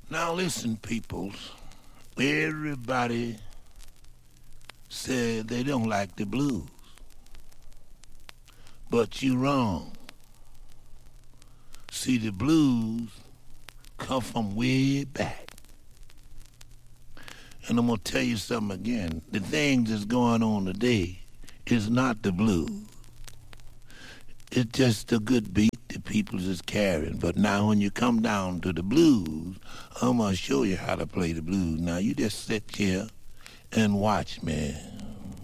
Now listen, peoples. Everybody said they don't like the blues. But you wrong. See, the blues come from way back. And I'm going to tell you something again. The things that's going on today is not the blues. It's just a good beat the people is carrying. But now when you come down to the blues, I'm going to show you how to play the blues. Now you just sit here and watch me.